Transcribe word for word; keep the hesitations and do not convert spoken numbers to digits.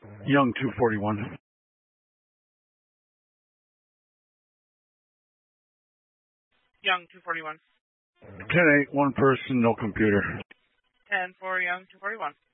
Young two forty-one. Young two forty-one. ten eight, one person, no computer. ten for Young two forty-one.